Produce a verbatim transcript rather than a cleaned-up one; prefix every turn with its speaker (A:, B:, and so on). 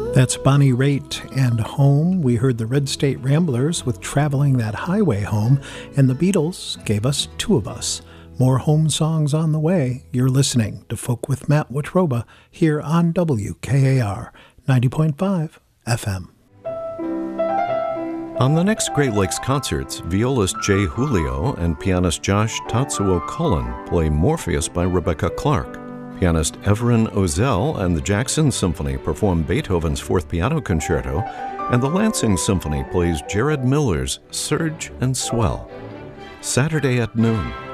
A: That's Bonnie Raitt and Home. We heard the Red State Ramblers with Traveling That Highway Home, and the Beatles gave us Two of Us. More home songs on the way. You're listening to Folk with Matt Watroba here on W K A R ninety point five F M.
B: On the next Great Lakes concerts, violist Jay Julio and pianist Josh Tatsuo Cullen play Morpheus by Rebecca Clark. Pianist Everin Ozell and the Jackson Symphony perform Beethoven's Fourth Piano Concerto, and the Lansing Symphony plays Jared Miller's Surge and Swell. Saturday at noon.